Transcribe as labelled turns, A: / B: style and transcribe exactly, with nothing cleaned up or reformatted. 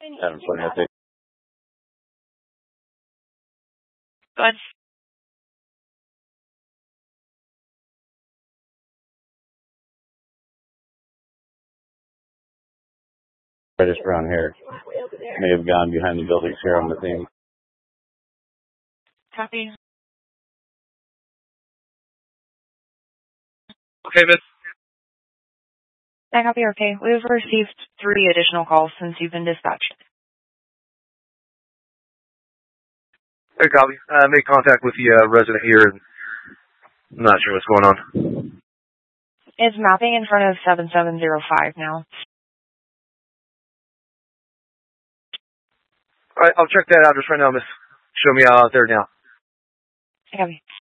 A: Adam Flynn, I think.
B: Go ahead.
A: Reddish brown hair. May have gone behind the buildings here on the thing.
B: Copy.
C: Okay, miss.
B: I copy. Okay. We've received three additional calls since you've been dispatched.
C: Hey, copy. I made contact with the uh, resident here, and I'm not sure what's going on.
B: It's mapping in front of seven seven zero five now.
C: All right, I'll check that address right now, miss. Show me out there now.
B: I copy.